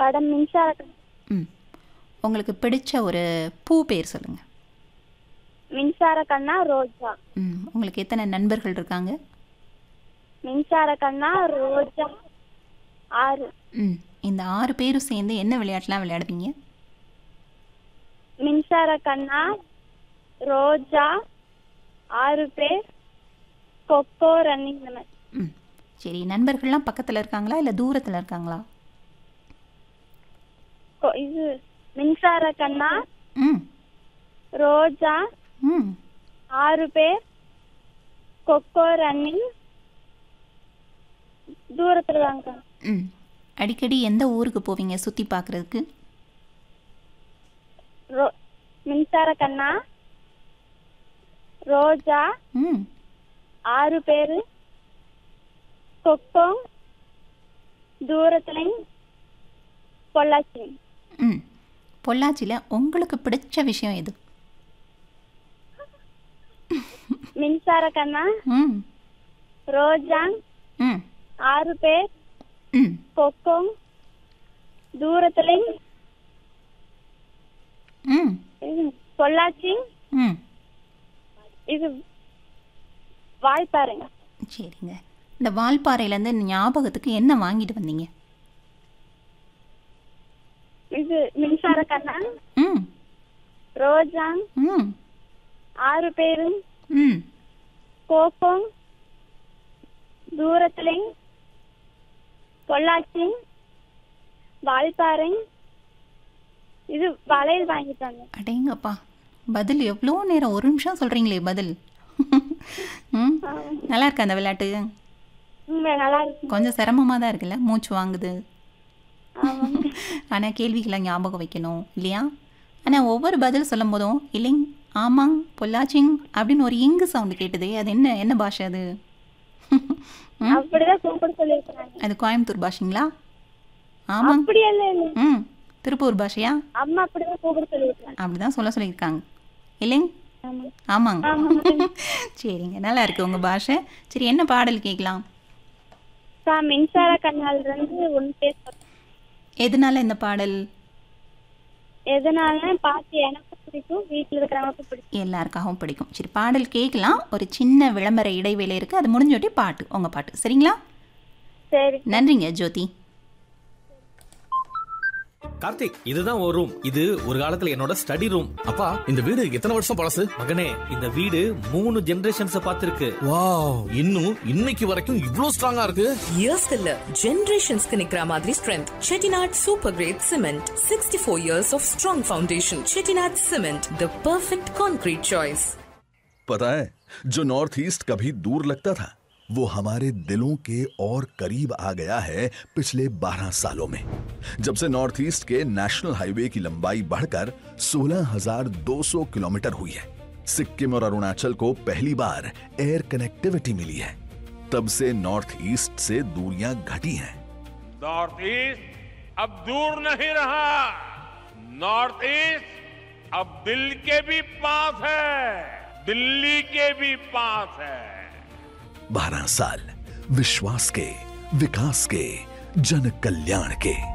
படம் மின்சார கண்ணா. ம். உங்களுக்கு பிடிச்ச ஒரு பூ பேர் சொல்லுங்கள். மின்சார கண்ணா ரோஜா. ம். உங்களுக்கு எத்தனை நண்பர்கள் இருக்காங்க? மின்சார கண்ணா ரோஜா 6. ம். இந்த 6 பேரும் சேர்ந்து என்ன விளையாட்டுலாம் விளையாடுவீங்க? மின்சார கண்ணா ரோஜா 6 பேர் கொக்கோ ரன்னிங் இந்த மாதிரி. ம். சரி, நண்பர்கள்லாம் பக்கத்தில் இருக்காங்களா இல்லை தூரத்தில் இருக்காங்களா? இது மின்சார கண்ணா ம். ரோஜா ம். 6 பேர் கொக்கோ ரன்னிங் தூரத்துல தாங்க. ம். அடிக்கடி எந்த ஊருக்கு போவீங்க சுற்றி பார்க்குறதுக்கு? மின்சார கண்ணா ரோஜா ம். 6 பேரு கொக்கோ தூரத்துல பொள்ளாச்சி. ம். பொள்ளாச்சியில் உங்களுக்கு பிடிச்ச விஷயம் எது? மின்சார கண்ணா ம். ரோஜா ம். 6 பேர் ம். கொக்கோ தூரத்துல ம். பொள்ளாச்சி. ம். இது வாய்ப்பாருங்க. சரிங்க. இந்த வால்பாறையிலேருந்து ஞாபகத்துக்கு என்ன வாங்கிட்டு வந்தீங்க? இது மின்சார கண்ணா ம். ரோஜா ம். 6 பேரு ம். கோக்கோ தூரத்துல பொள்ளாச்சி வால்பாறை. இது வளையல் வாங்கிட்டாங்க. அடேங்கப்பா, பதில் எவ்வளோ நேரம், ஒரு நிமிஷம் சொல்கிறீங்களே பதில். ம். நல்லா இருக்கா அந்த விளையாட்டு? நல்லா இருக்கு. கொஞ்சம் சிரமமாக தான் இருக்குல்ல, மூச்சு வாங்குது. ஆனால் கேள்விகளை ஞாபகம் வைக்கணும் இல்லையா? ஆனால் ஒவ்வொரு பதில் சொல்லும் போதும் இல்லைங்க, ஆமாங், பொள்ளாச்சிங் அப்படின்னு ஒரு இங்கு சவுண்டு கேட்டுது. அது என்ன பாஷை அது? அப்படிதான் கூப்பிட சொல்லியிருக்காங்க. அது கோயம்புத்தூர் பாஷைங்களா? ஆமாங். அப்படியெல்லாம் ம். திருப்பூர் பாஷையா? அம்மா அப்படிதான் கூப்பிட சொல்லியிருக்காங்க. அப்படிதான் சொல்லியிருக்காங்க இல்லைங்க? ஆமாங்க. சரிங்க, நல்லா இருக்கு உங்கள் பாஷை. சரி, என்ன பாடல் கேட்கலாம்? மின்சார கண்ணால இருந்து ஒன்று பேச. எதனால இந்த பாடல்? எதனால பாட்டு எனக்கு பிடிக்கும், வீட்டில் இருக்கிறவங்களுக்கு பிடிக்கும், எல்லாருக்காகவும் பிடிக்கும். சரி, பாடல் கேட்கலாம். ஒரு சின்ன விளம்பர இடைவேளை இருக்குது, அது முடிஞ்சோட்டி பாட்டு, உங்கள் பாட்டு. சரிங்களா? சரி. நன்றிங்க ஜோதி. கார்த்திக், இதுதான் ஒரு ரூம். இது ஒரு காலத்துல என்னோட ஸ்டடி ரூம். அப்பா, இந்த வீடு எத்தனை வருஷம் பழசு? மகனே, இந்த வீடு 3 ஜெனரேஷன்ஸ் பார்த்திருக்கு. வாவ், இன்னும் இன்னைக்கு வரைக்கும் இவ்ளோ ஸ்ட்ராங்கா இருக்கு. இயர்ஸ் இல்ல, ஜெனரேஷன்ஸ்க்கு நிக்கிற மாதிரி strength. Chettinad super great cement, 64 years of strong foundation. Chettinad cement, the perfect concrete choice. पता है, जो नॉर्थ ईस्ट कभी दूर लगता था, वो हमारे दिलों के और करीब आ गया है पिछले 12 सालों में, जब से नॉर्थ ईस्ट के नेशनल हाईवे की लंबाई बढ़कर 16,200 किलोमीटर हुई है। सिक्किम और अरुणाचल को पहली बार एयर कनेक्टिविटी मिली है। तब से नॉर्थ ईस्ट से दूरियां घटी हैं। नॉर्थ ईस्ट अब दूर नहीं रहा। नॉर्थ ईस्ट अब दिल के भी पास है, दिल्ली के भी पास है। 12 साल विश्वास के, विकास के, जन कल्याण के।